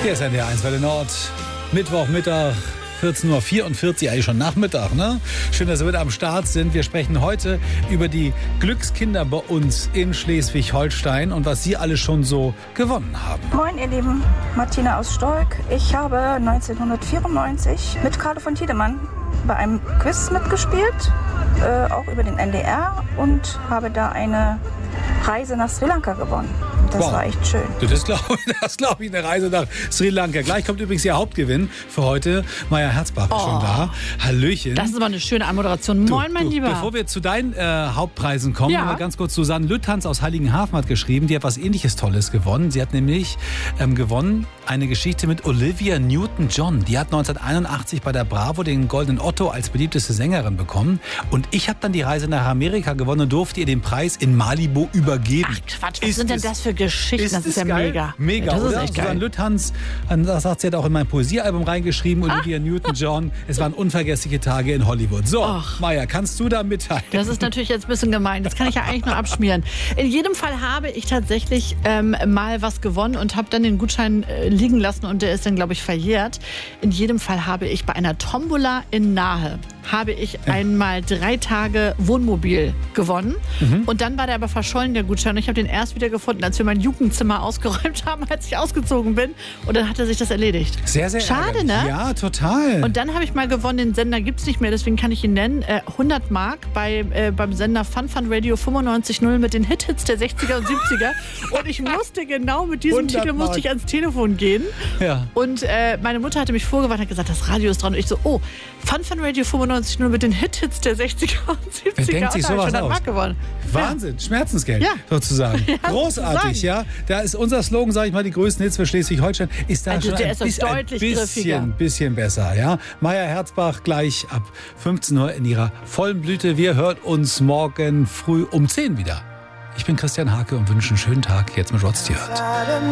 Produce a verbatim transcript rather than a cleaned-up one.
Hier ist N D R eins Welle Nord. Mittwochmittag, vierzehn Uhr vierundvierzig, eigentlich schon Nachmittag, ne? Schön, dass wir wieder am Start sind. Wir sprechen heute über die Glückskinder bei uns in Schleswig-Holstein und was sie alle schon so gewonnen haben. Moin, ihr Lieben. Martina aus Stolk. Ich habe neunzehnhundertvierundneunzig mit Carlo von Tiedemann bei einem Quiz mitgespielt, äh, auch über den N D R, und habe da eine Reise nach Sri Lanka gewonnen. Das wow. war echt schön. Das glaube ich, glaub ich, eine Reise nach Sri Lanka. Gleich kommt übrigens ihr Hauptgewinn für heute. Maja Herzbach ist oh, schon da. Hallöchen. Das ist aber eine schöne Anmoderation. Moin, du, mein du, Lieber. Bevor wir zu deinen äh, Hauptpreisen kommen, ja. aber ganz kurz, Susanne Lüttans aus Heiligenhafen hat geschrieben, die hat was Ähnliches Tolles gewonnen. Sie hat nämlich ähm, gewonnen eine Geschichte mit Olivia Newton-John. Die hat neunzehnhunderteinundachtzig bei der Bravo den Goldenen Otto als beliebteste Sängerin bekommen. Und ich habe dann die Reise nach Amerika gewonnen und durfte ihr den Preis in Malibu übergeben. Ach Quatsch, was ist sind denn das für Geschichten? Ist das ist ja geil? mega. Mega, ja, das oder? ist echt geil. Susanne Lüttans, das sagt sie, hat auch in mein Poesiealbum reingeschrieben, ah. Olivia Newton-John. Es waren unvergessliche Tage in Hollywood. So, Ach. Maja, kannst du da mitteilen? Das ist natürlich jetzt ein bisschen gemein. Das kann ich ja eigentlich nur abschmieren. In jedem Fall habe ich tatsächlich ähm, mal was gewonnen und habe dann den Gutschein äh, liegen lassen und der ist dann, glaube ich, verjährt. In jedem Fall habe ich bei einer Tombola in Nahe habe ich einmal drei Tage Wohnmobil gewonnen. Mhm. Und dann war der aber verschollen, der Gutschein. Und ich habe den erst wieder gefunden, als wir mein Jugendzimmer ausgeräumt haben, als ich ausgezogen bin. Und dann hatte sich das erledigt. Sehr, sehr schade, ärgerlich. Ne? Ja, total. Und dann habe ich mal gewonnen, den Sender gibt es nicht mehr, deswegen kann ich ihn nennen. Äh, hundert Mark bei, äh, beim Sender Fun Fun Radio fünfundneunzig Komma null mit den Hit-Hits der sechziger und siebziger. Und ich musste genau mit diesem Titel musste ich ans Telefon gehen. Ja. Und äh, meine Mutter hatte mich vorgewarnt und hat gesagt, das Radio ist dran. Und ich so, oh, Fun Fun Radio fünfundneunzig Komma null mit den Hit-Hits der sechziger und siebziger. Wer denkt sich sowas aus? Mark gewonnen. Wahnsinn, ja. Schmerzensgeld ja. sozusagen. Ja, großartig, ja. Da ist unser Slogan, sage ich mal, die größten Hits für Schleswig-Holstein. Ist da also schon der ein, ist bisschen, deutlich ein bisschen, bisschen besser, ja. Maja Herzbach gleich ab fünfzehn Uhr in ihrer vollen Blüte. Wir hören uns morgen früh um zehn wieder. Ich bin Christian Hake und wünsche einen schönen Tag jetzt mit Rod Stewart.